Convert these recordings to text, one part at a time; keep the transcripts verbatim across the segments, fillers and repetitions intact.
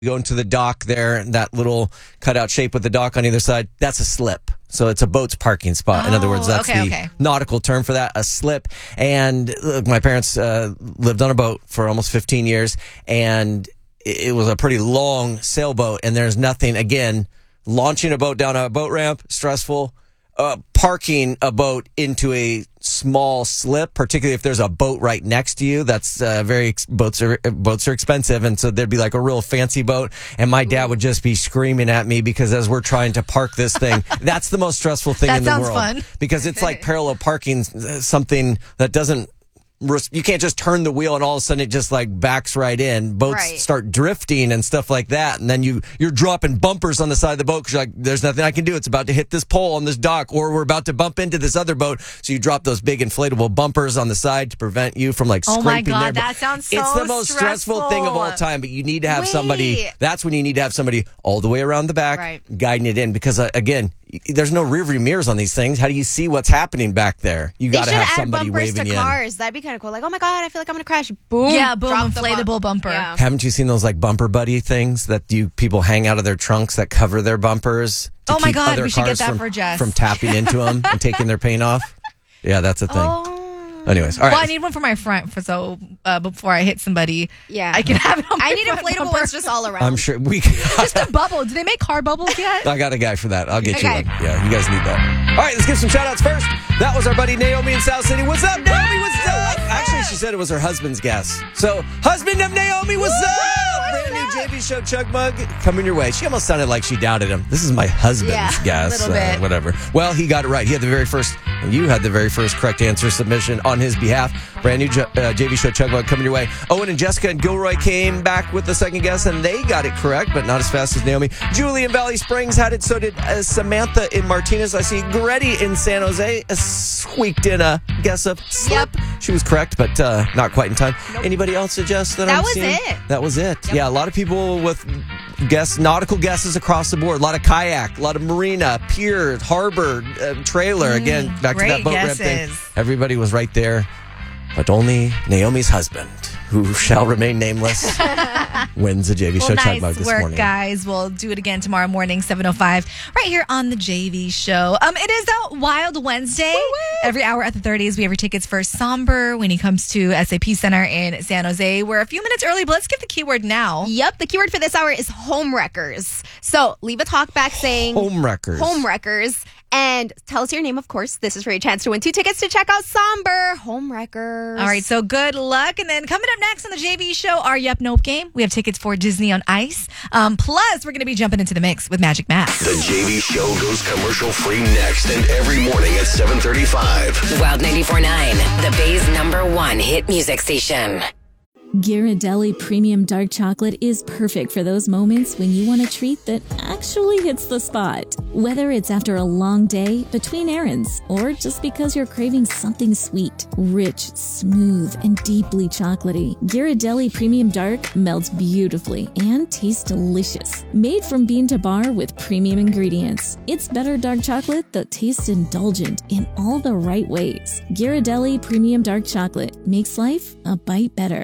You go into the dock there, that little cutout shape with the dock on either side, that's a slip. So it's a boat's parking spot. Oh, In other words, that's okay, the okay. nautical term for that, a slip. And look, my parents uh, lived on a boat for almost fifteen years, and it was a pretty long sailboat, and there's nothing, again, launching a boat down a boat ramp, stressful. Uh, parking a boat into a small slip, particularly if there's a boat right next to you, that's uh, very ex- boats are boats are expensive, and so there'd be like a real fancy boat, and my dad would just be screaming at me because as we're trying to park this thing, that's the most stressful thing That in the sounds world fun. because it's like parallel parking, uh, something that doesn't. You can't just turn the wheel and all of a sudden it just like backs right in. Boats Right. start drifting and stuff like that. And then you, you're dropping bumpers on the side of the boat because you're like, there's nothing I can do. It's about to hit this pole on this dock or we're about to bump into this other boat. So you drop those big inflatable bumpers on the side to prevent you from like Oh scraping my God, there. that sounds so It's the most stressful thing of all stressful. time, but you need to have Wait. somebody, that's when you need to have somebody all the way around the back Right. guiding it in because uh, again, there's no rearview mirrors on these things. How do you see what's happening back there? You They got to should have add somebody bumpers waving to you in. cars. That'd be kind of cool. Like, oh my God, I feel like I'm going to crash. Boom. Yeah, boom, drop the inflatable bu- bumper. Yeah. Haven't you seen those like bumper buddy things that you people hang out of their trunks that cover their bumpers? To Oh my keep God, other we should get cars that from, for Jess. from tapping into them and taking their paint off. Yeah, that's a thing. Oh. Anyways, all right. Well, I need one for my front, for so uh, before I hit somebody, Yeah. I can have it on my I need front inflatable bumper. ones just all around. I'm sure we. Just a bubble. Do they make car bubbles yet? I got a guy for that. I'll get Okay. you one. Yeah, you guys need that. All right, let's give some shout outs first. That was our buddy Naomi in South City. What's up, Naomi? What's up? Actually, she said it was her husband's guess. So, husband of Naomi, what's up? Brand new J V Show Chug Mug coming your way. She almost sounded like she doubted him. This is my husband's Yeah, guess. little bit. Uh, whatever. Well, he got it right. He had the very first, you had the very first correct answer submission on his behalf. Brand new J- uh, J V Show Chug Mug coming your way. Owen and Jessica and Gilroy came back with the second guess, and they got it correct, but not as fast as Naomi. Julie in Valley Springs had it, so did uh, Samantha in Martinez. I see Goretti in San Jose uh, squeaked in a guess of slip. Yep. She was correct, but uh, not quite in time. Anybody else suggest that That I'm was seeing? it. That was it. Yeah, a lot of people with guess nautical guesses across the board. A lot of kayak, a lot of marina, pier, harbor, uh, trailer. Again, back to that great boat ramp thing. guesses. Everybody was right there, but only Naomi's husband, who shall remain nameless, wins a J V Well, Show Chug nice Mug this work, morning. guys. We'll do it again tomorrow morning, seven oh five, right here on the J V Show. Um, it is a Wild Wednesday. Every hour at the thirties, we have your tickets for Somber when he comes to S A P Center in San Jose. We're a few minutes early, but let's get the keyword now. Yep. The keyword for this hour is home wreckers. So leave a talk back saying Home wreckers. home wreckers. And tell us your name, of course. This is for your chance to win two tickets to check out Somber Home Wreckers. All right, so good luck. And then coming up next on the J V Show, our Yep Nope game. We have tickets for Disney on Ice. Um, plus, we're going to be jumping into the mix with Magic Matt. The J V Show goes commercial free next and every morning at seven thirty-five. Wild ninety-four point nine, the Bay's number one hit music station. Ghirardelli Premium Dark Chocolate is perfect for those moments when you want a treat that actually hits the spot. Whether it's after a long day, between errands, or just because you're craving something sweet, rich, smooth, and deeply chocolatey, Ghirardelli Premium Dark melts beautifully and tastes delicious. Made from bean to bar with premium ingredients, it's better dark chocolate that tastes indulgent in all the right ways. Ghirardelli Premium Dark Chocolate makes life a bite better.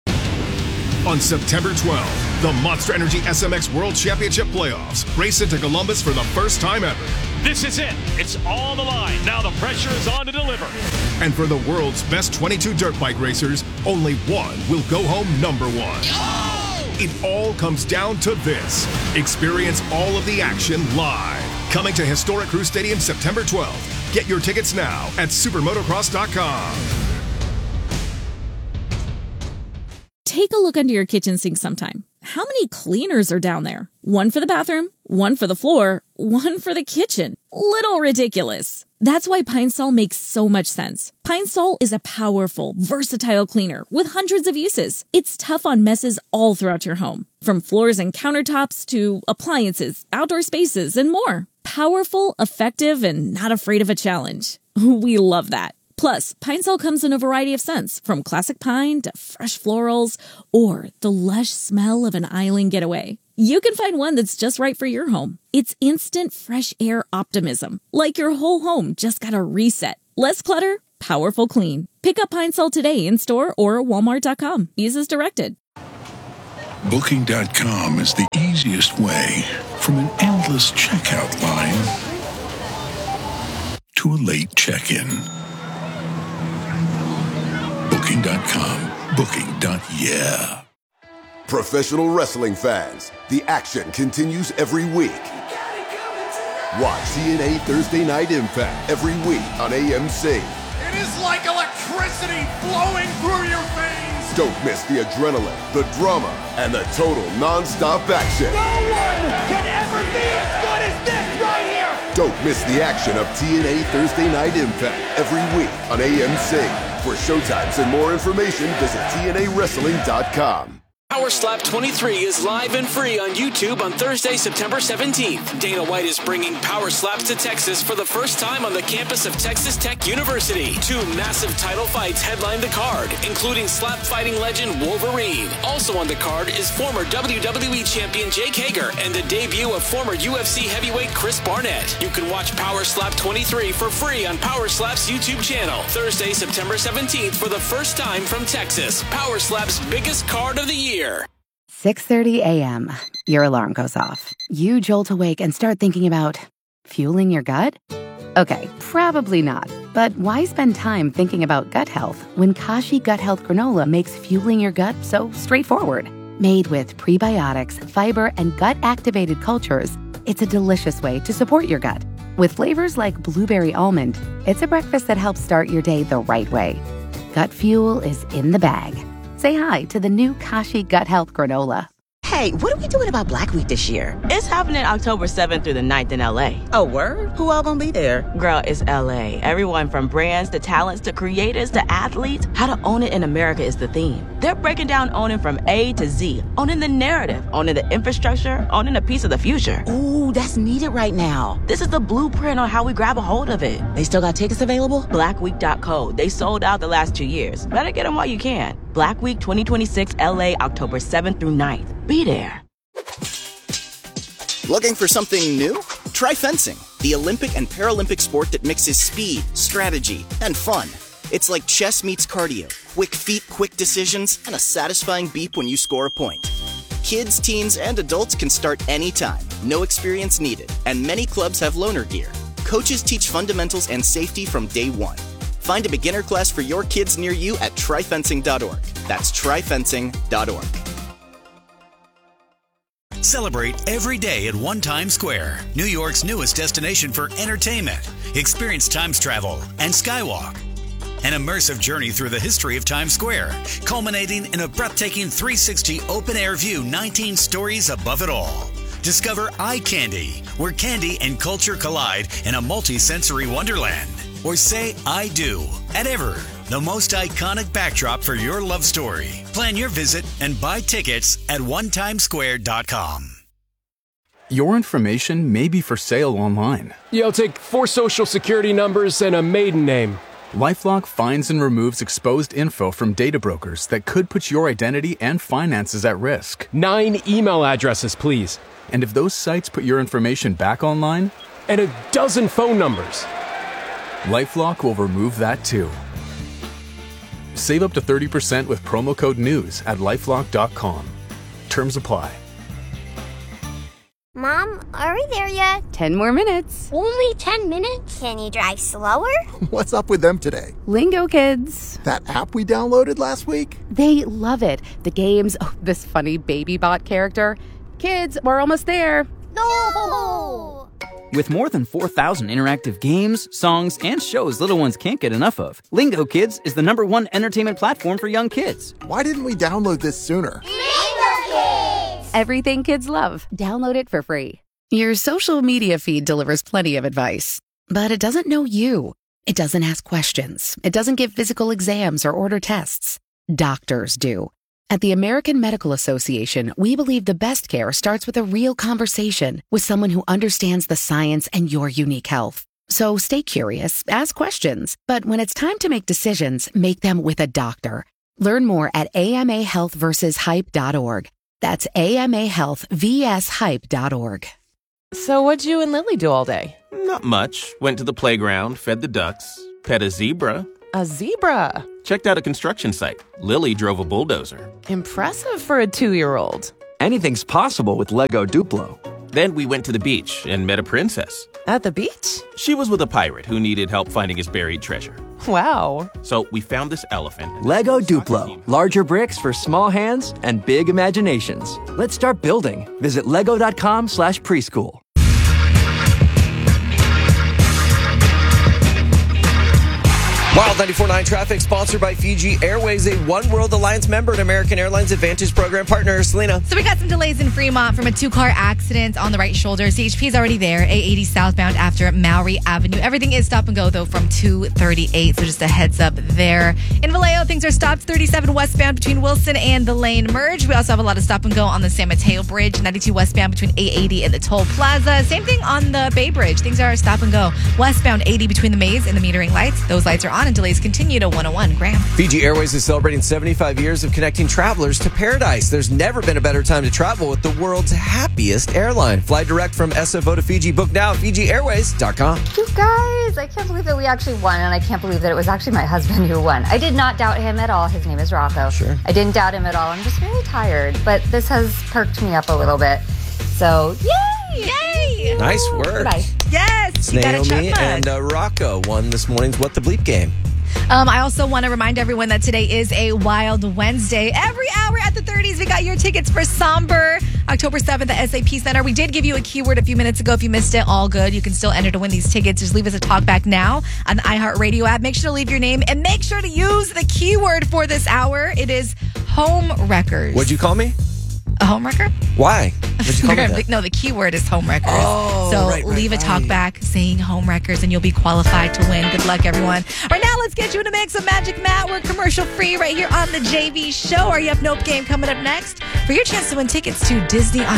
On September twelfth, the Monster Energy S M X World Championship Playoffs race into Columbus for the first time ever. This is it. It's all the line. Now the pressure is on to deliver. And for the world's best twenty-two dirt bike racers, only one will go home number one. It all comes down to this. Experience all of the action live. Coming to Historic Crew Stadium September twelfth. Get your tickets now at supermotocross dot com. Take a look under your kitchen sink sometime. How many cleaners are down there? One for the bathroom, one for the floor, one for the kitchen. Little ridiculous. That's why Pine Sol makes so much sense. Pine Sol is a powerful, versatile cleaner with hundreds of uses. It's tough on messes all throughout your home, from floors and countertops to appliances, outdoor spaces, and more. Powerful, effective, and not afraid of a challenge. We love that. Plus, Pine Sol comes in a variety of scents, from classic pine to fresh florals, or the lush smell of an island getaway. You can find one that's just right for your home. It's instant fresh air optimism, like your whole home just got a reset. Less clutter, powerful clean. Pick up Pine Sol today in store or walmart dot com. Use as directed. Booking dot com is the easiest way from an endless checkout line to a late check-in. Booking dot com. Booking. Yeah. Professional wrestling fans, the action continues every week. Watch T N A Thursday Night Impact every week on A M C. It is like electricity flowing through your veins. Don't miss the adrenaline, the drama, and the total non-stop action. No one can ever be as good as this right here. Don't miss the action of T N A Thursday Night Impact every week on A M C. For showtimes and more information, visit T N A wrestling dot com. Power Slap twenty-three is live and free on YouTube on Thursday, September seventeenth. Dana White is bringing Power Slaps to Texas for the first time on the campus of Texas Tech University. Two massive title fights headline the card, including slap fighting legend Wolverine. Also on the card is former W W E champion Jake Hager and the debut of former U F C heavyweight Chris Barnett. You can watch Power Slap twenty-three for free on Power Slap's YouTube channel. Thursday, September seventeenth for the first time from Texas. Power Slap's biggest card of the year. six thirty a.m. Your alarm goes off. You jolt awake and start thinking about fueling your gut? Okay, probably not. But why spend time thinking about gut health when Kashi Gut Health Granola makes fueling your gut so straightforward? Made with prebiotics, fiber, and gut-activated cultures, it's a delicious way to support your gut. With flavors like blueberry almond, it's a breakfast that helps start your day the right way. Gut fuel is in the bag. Say hi to the new Kashi Gut Health Granola. Hey, what are we doing about Black Week this year? It's happening October seventh through the ninth in L A. Oh, word? Who all gonna be there? Girl, it's L A. Everyone from brands to talents to creators to athletes. How to own it in America is the theme. They're breaking down owning from A to Z. Owning the narrative, owning the infrastructure, owning a piece of the future. Ooh, that's needed right now. This is the blueprint on how we grab a hold of it. They still got tickets available? black week dot co. They sold out the last two years. Better get them while you can. Black Week twenty twenty-six L A, October seventh through ninth. Be there. Looking for something new? Try fencing, the Olympic and Paralympic sport that mixes speed, strategy, and fun. It's like chess meets cardio, quick feet, quick decisions, and a satisfying beep when you score a point. Kids, teens, and adults can start anytime, no experience needed, and many clubs have loaner gear. Coaches teach fundamentals and safety from day one. Find a beginner class for your kids near you at try fencing dot org. That's try fencing dot org. Celebrate every day at One Times Square, New York's newest destination for entertainment. Experience Times travel and Skywalk. An immersive journey through the history of Times Square, culminating in a breathtaking three sixty open-air view, nineteen stories above it all. Discover Eye Candy, where candy and culture collide in a multi-sensory wonderland. Or say I do at Ever, the most iconic backdrop for your love story. Plan your visit and buy tickets at one times square dot com. Your information may be for sale online. Yeah, I'll take four social security numbers and a maiden name. LifeLock finds and removes exposed info from data brokers that could put your identity and finances at risk. Nine email addresses, please. And if those sites put your information back online? And a dozen phone numbers. LifeLock will remove that too. Save up to thirty percent with promo code NEWS at lifelock dot com. Terms apply. Mom, are we there yet? Ten more minutes. Only ten minutes? Can you drive slower? What's up with them today? Lingo Kids. That app we downloaded last week? They love it. The games, oh, this funny baby bot character. Kids, we're almost there. No! With more than four thousand interactive games, songs, and shows little ones can't get enough of, Lingo Kids is the number one entertainment platform for young kids. Why didn't we download this sooner? Lingo Kids! Everything kids love. Download it for free. Your social media feed delivers plenty of advice, but it doesn't know you. It doesn't ask questions. It doesn't give physical exams or order tests. Doctors do. At the American Medical Association, we believe the best care starts with a real conversation with someone who understands the science and your unique health. So stay curious, ask questions, but when it's time to make decisions, make them with a doctor. Learn more at A M A health versus hype dot org. That's A M A health versus hype dot org. So what'd you and Lily do all day? Not much. Went to the playground, fed the ducks, pet a zebra, a zebra. Checked out a construction site. Lily drove a bulldozer. Impressive for a two-year-old. Anything's possible with Lego Duplo. Then we went to the beach and met a princess. At the beach? She was with a pirate who needed help finding his buried treasure. Wow. So we found this elephant. Lego Duplo. Larger bricks for small hands and big imaginations. Let's start building. Visit lego.com slash preschool. Wild ninety-four point nine traffic sponsored by Fiji Airways, a One World Alliance member and American Airlines Advantage Program partner. Selena. So we got some delays in Fremont from a two-car accident on the right shoulder. C H P is already there. A eighty southbound after Maury Avenue. Everything is stop and go, though, from two thirty-eight. So just a heads up there. In Vallejo, things are stopped. thirty-seven westbound between Wilson and the Lane Merge. We also have a lot of stop and go on the San Mateo Bridge. ninety-two westbound between eight eighty and the Toll Plaza. Same thing on the Bay Bridge. Things are stop and go. Westbound eighty between the Maze and the metering lights. Those lights are on and delays continue to one oh one. Graham. Fiji Airways is celebrating seventy-five years of connecting travelers to paradise. There's never been a better time to travel with the world's happiest airline. Fly direct from S F O to Fiji. Book now at Fiji Airways dot com. You guys, I can't believe that we actually won, and I can't believe that it was actually my husband who won. I did not doubt him at all. His name is Rocco. Sure. I didn't doubt him at all. I'm just very tired, but this has perked me up a little bit. So, yay! Yay! Nice work. Bye. Yes! It's You got a Naomi check mark. and uh, Rocco won this morning's What the Bleep game. Um, I also want to remind everyone that today is a Wild Wednesday. Every hour at the thirties, we got your tickets for Somber, October seventh at S A P Center. We did give you a keyword a few minutes ago. If you missed it, all good. You can still enter to win these tickets. Just leave us a talkback now on the iHeartRadio app. Make sure to leave your name and make sure to use the keyword for this hour. It is home wreckers. What'd you call me? A home wrecker? Why? What'd you call me that? No, the keyword is home wreckers. Oh, so right, right, leave a right. talk back saying home wreckers and you'll be qualified to win. Good luck, everyone. Right now, let's get you in a mix of Magic Matt. We're commercial free right here on the J V Show. Our Yep Nope game coming up next for your chance to win tickets to Disney on